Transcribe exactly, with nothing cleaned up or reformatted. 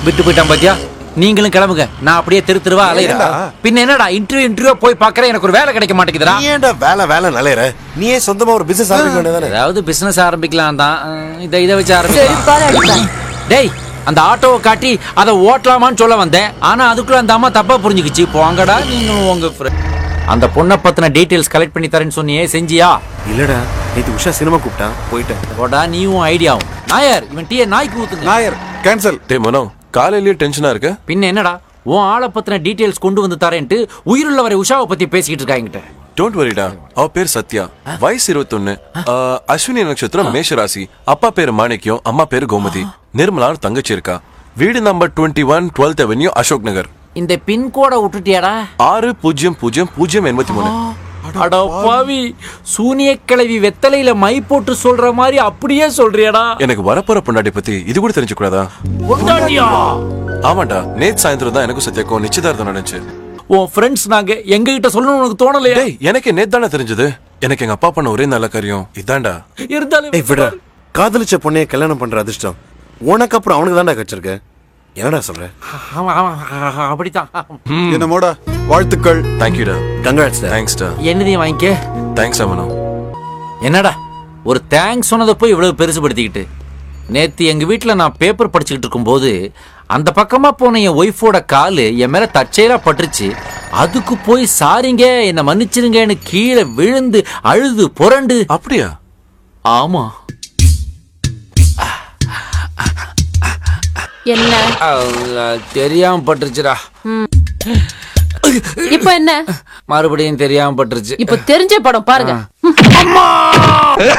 விட்டு போயிட்டான் பாத்தியா? நீங்களும் கிளம்புங்க, நான் அப்படியே தெரு தெருவா அலையிறேன். பின்ன என்னடா இன்டர்வியூ இன்டர்வியூ போய் பாக்குறேன், எனக்கு ஒரு வேலை கிடைக்க மாட்டேங்குதுடா. நீ ஏன்டா வேலை வேலை அலையற? நீயே சொந்தமா ஒரு பிசினஸ் ஆரம்பிக்க வேண்டியதானே? அதாவது பிசினஸ் ஆரம்பிக்கலாம் தான், இதை இதை வச்சு ஆரம்பிக்கலாம். டேய், அந்த ஆட்டோவை காட்டி அதை ஓட்டலாமான்னு சொல்ல வந்தேன், ஆனா அதுக்குள்ள அந்த அம்மா தப்பா புரிஞ்சுக்கிச்சு. போங்கடா நீங்களும் உங்க அந்த பொண்ணை பத்தின டீடைல்ஸ் கலெக்ட் பண்ணி தரேன்னு சொன்னியே, செஞ்சியா? இல்லடா, நேத்து உஷா சினிமா கூப்பிட்டான், போயிட்டேன். போடா நீயும் ஐடியாவும். நாயர், இவன் டீயை நாய்க்கு ஊத்துங்க. நாயர் கேன்சல். டே மனோ, காலையிலேயே டென்ஷனா இருக்க? பின்ன என்னடா, உன் ஆளை பத்தின டீடைல்ஸ் கொண்டு வந்து தரேன்ட்டு உயிருள்ள வரை உஷாவை பத்தி பேசிக்கிட்டு இருக்காங்க. டோன்ட் வரிடா, அவ பேர் சத்யா, வயசு இருபத்தொன்னு, அஸ்வினி நட்சத்திரம், மேஷ ராசி, அப்பா பேரு மாணிக்யம், அம்மா பேரு கோமதி, நிர்மலான்னு தங்கச்சி இருக்கா. வீடு number twenty one twelfth avenue, Ashok Nagar. இந்த பின்கோட விட்டுட்டியாடா? ஆறு பூஜ்ஜியம் பூஜ்ஜியம் பூஜ்ஜியம் எண்பத்தி மூணு. அட பாவி, சூனிய கிழவி வெத்தலையில மை போட்டு சொல்ற மாதிரி அப்படியே சொல்றியாடா? எனக்கு வரப்போற பொண்டாட்டி பத்தி இது கூட தெரிஞ்சு கூடாதா? பொண்டாட்டியா? ஆமாண்டா, நேத்து சாயந்தரம் தான் எனக்கும் சத்யாக்கும் நிச்சயதார்த்தம் நடந்துச்சு. உன் ஃப்ரெண்ட்ஸ் நாங்க, எங்க கிட்ட சொல்லணும் உனக்கு தோணலையா? டேய், எனக்கு நேத்து தானே தெரிஞ்சது. எனக்கு எங்க அப்பா பண்ண ஒரே நல்ல காரியம் இதான்டா. இருந்தாலும் ஏய் விட, காதலிச்ச பொண்ணைய கல்யாணம் பண்ற அதிர்ஷ்டம் உனக்கு அப்புறம் அவனுக்கு தான்டா கிடைச்சிருக்கு. என்னடா சொல்ற? அப்படித்தான். என்னமோட வாழ்த்துக்கள். தேங்க்யூடா. கங்க்ராட்ஸ். தேங்க்ஸ்டா. என்னதையும் வாங்கிக்க. தேங்க்ஸ் அமனோ. என்னடா ஒரு தேங்க்ஸ் சொன்னதை போய் இவ்வளவு பெருசுபடுத்திக்கிட்டு? நேத்து எங்க வீட்டுல நான் பேப்பர் படிச்சுக்கிட்டு இருக்கும் போது அந்த பக்கமா போன என் ஒய்ஃபோட காலு என் மேல தற்செயலா பட்டுருச்சு. அதுக்கு போய் சாரிங்க, என்ன மன்னிச்சிருங்கன்னு கீழே விழுந்து அழுது புரண்டு. அப்படியா? ஆமா. என்ன தெரியாம பட்டுருச்சுடா. இப்ப என்ன? மறுபடியும் தெரியாம பட்டுருச்சு. இப்ப தெரிஞ்ச படம் பாருங்க. அம்மா